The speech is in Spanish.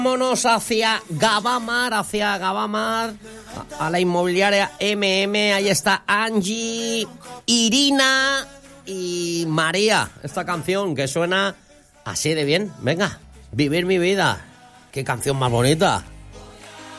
Vámonos hacia Gabamar, a la inmobiliaria MM. Ahí está Angie, Irina y María. Esta canción que suena así de bien. Venga, vivir mi vida. Qué canción más bonita.